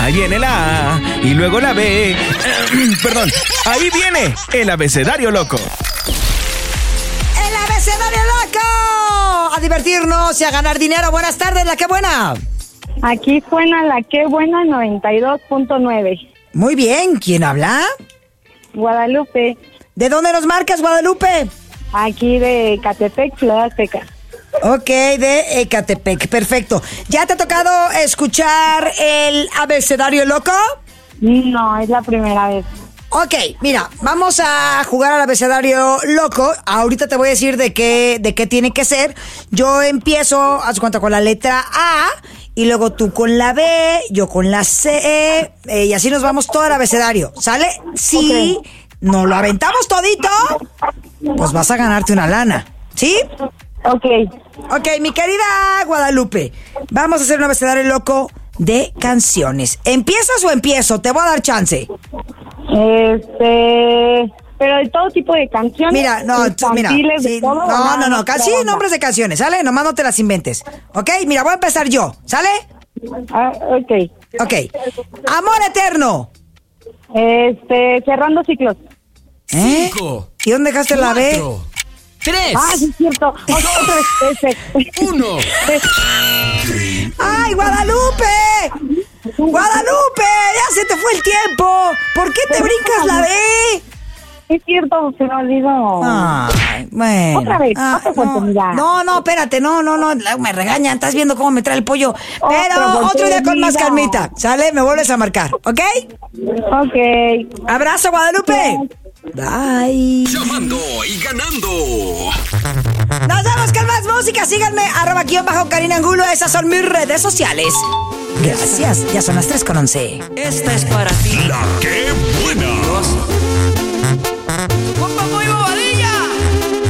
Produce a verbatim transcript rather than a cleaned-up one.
Ahí viene la A y luego la B. Perdón, ahí viene el abecedario loco. ¡El abecedario loco! A divertirnos y a ganar dinero. Buenas tardes, la que buena. Aquí suena la que buena noventa y dos punto nueve. Muy bien, ¿quién habla? Guadalupe. ¿De dónde nos marcas, Guadalupe? Aquí de Ecatepec, Ciudad Azteca. Ok, de Ecatepec, perfecto. ¿Ya te ha tocado escuchar el abecedario loco? No, es la primera vez. Ok, mira, vamos a jugar al abecedario loco. Ahorita te voy a decir de qué, de qué tiene que ser. Yo empiezo, haz cuenta, con la letra A, y luego tú con la B, yo con la C, eh, y así nos vamos todo el abecedario, ¿sale? Si okay. nos lo aventamos todito, pues vas a ganarte una lana, ¿sí? Ok. Ok, mi querida Guadalupe, vamos a hacer un abecedario loco de canciones. ¿Empiezas o empiezo? Te voy a dar chance. Este... Pero de todo tipo de canciones. Mira, no, mira. Sí, todo, no, no, no, casi nombres de canciones, ¿sale? Nomás no te las inventes. ¿Ok? Mira, voy a empezar yo, ¿sale? Ah, ok. Ok. Amor eterno. Este, cerrando ciclos. ¿Eh? Cinco. ¿Y dónde dejaste la B? Tres. Ah, sí, es cierto. Uno. ¡Ay, Guadalupe! ¡Guadalupe! ¡Ya se te fue el tiempo! ¿Por qué te brincas la B? Es cierto, se me olvidó. Ay, bueno. Otra vez, ah, otra no, oportunidad. No, no, espérate, no, no, no, me regañan, estás viendo cómo me trae el pollo. Pero otro día con más calmita, ¿sale? Me vuelves a marcar, ¿ok? Ok. Abrazo, Guadalupe. Bye. Llamando y ganando. Nos vemos con más música. Síganme, arroba guión bajo Karina Angulo. Esas son mis redes sociales. Gracias, ya son las tres con once. Esta es para ti. La que